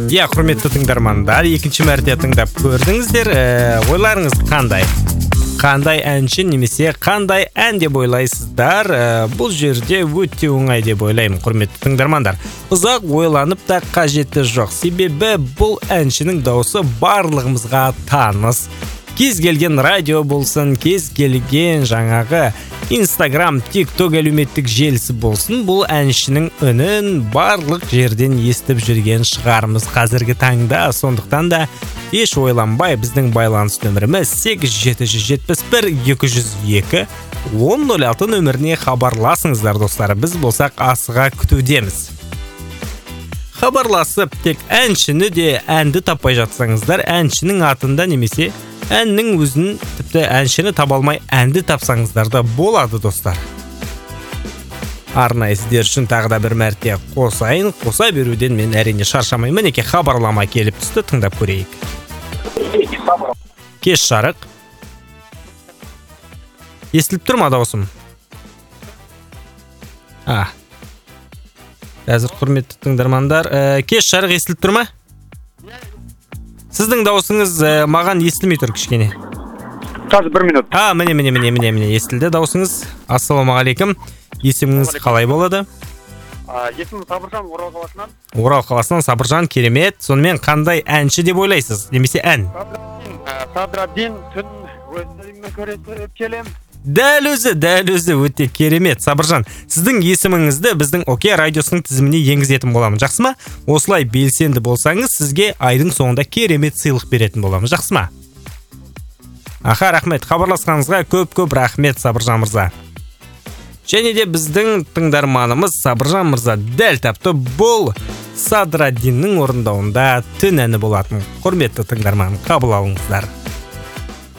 Иә, құрметті тыңдармандар, екінші мәрте тыңдап көрдіңіздер. Ойларыңыз қандай? Қандай әнші немесе қандай ән деп ойлайсыздар? Бұл жерде өте оңай деп ойлаймын, құрметті тыңдармандар. Ұзақ ойланып та қажеті жоқ. Себебі бұл әншінің дауысы барлығымызға таныс. Кез келген радио болсын, кез келген жаңағы Instagram, TikTok әлеуметтік желісі болсын, бұл әншінің үнін барлық жерден естіп жүрген шығармыз қазіргі таңда. Сондықтан да еш ойланбай біздің байланыс нөміріміз 8701-202-1006 нөміріне хабарласыңыздар, достар. Біз болсақ асыға күтудеміз. Хабарласып, тек әншіні де әнді таппай жатсаңыздар, әншінің атында немесе әннің өзін, тіпті әншіні таба алмай әнді тапсаңыздар да болады, достар. Арнайы сіздер үшін тағы да бір мәрте қосайын. Қоса беруден мен әрине шаршамаймын. Мінекей хабарлама келіп түсті, тыңдап көрейік. Кеш жарық. Естіліп тұр ма дауысым? Қазір құрметті тыңдармандар, кеш жарық естіліп тұр ма? Сіздің дауысыңыз маған естілмей тұр кішкене. Қазір 1 минут. Міне естілді дауысыңыз. Ассалаумағалейкум. Есіміңіз қалай болады? Есімім Сабыржан, Орал қаласынан. Орал қаласынан Сабыржан, керемет. Сонымен қандай әнші деп ойлайсыз? Немесе ән? Садраддин, түн өзімді көретіп келем. Дәл өзі өте керемет. Сабыржан, сіздің есіміңізді біздің Окей радиосының тізіміне енгізетін боламын, жақсы ма? Осылай белсенді болсаңыз, сізге айдың соңында керемет сыйлық беретін боламын, жақсы ма? Рахмет, хабарласқаныңызға көп рахмет, Сабыржан мырза. Және де біздің тыңдарманымыз Сабыржан мырза дәл тапты. Бұл Садраддиннің орындауында түн әні болатын. Құрметті тыңдарман, қабыл алыңыздар.